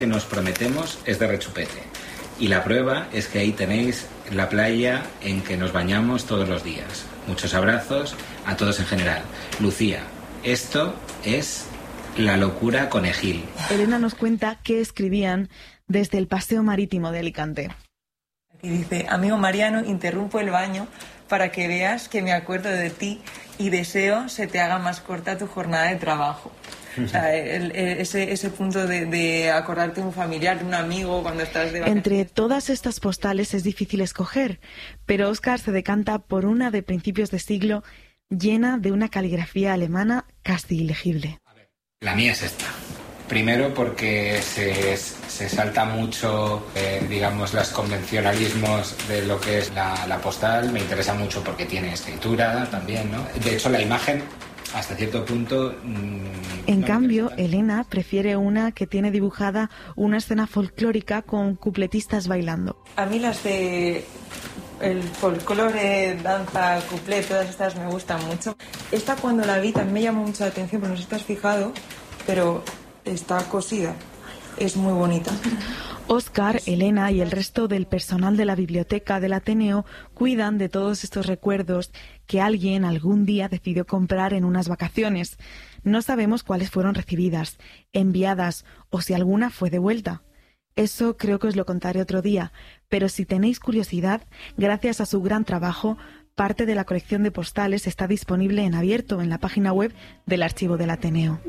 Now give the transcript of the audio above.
que nos prometemos es de rechupete. Y la prueba es que ahí tenéis la playa en que nos bañamos todos los días. Muchos abrazos a todos en general. Lucía, esto es la locura conejil. Elena nos cuenta qué escribían desde el paseo marítimo de Alicante. Aquí dice: amigo Mariano, interrumpo el baño para que veas que me acuerdo de ti y deseo se te haga más corta tu jornada de trabajo. O sea, ese punto de acordarte de un familiar, de un amigo cuando estás de vacaciones. Entre todas estas postales es difícil escoger, pero Óscar se decanta por una de principios de siglo llena de una caligrafía alemana casi ilegible. La mía es esta. Primero porque se salta mucho, digamos, los convencionalismos de lo que es la postal. Me interesa mucho porque tiene escritura también, ¿no? De hecho, la imagen, hasta cierto punto... En cambio, Elena prefiere una que tiene dibujada una escena folclórica con cupletistas bailando. A mí las de el folclore, danza, cuplé, todas estas me gustan mucho. Esta, cuando la vi, también me llamó mucho la atención, porque no sé si te has fijado, pero está cosida. Es muy bonita. Óscar, Elena y el resto del personal de la biblioteca del Ateneo cuidan de todos estos recuerdos que alguien algún día decidió comprar en unas vacaciones. No sabemos cuáles fueron recibidas, enviadas o si alguna fue devuelta. Eso creo que os lo contaré otro día, pero si tenéis curiosidad, gracias a su gran trabajo, parte de la colección de postales está disponible en abierto en la página web del Archivo del Ateneo.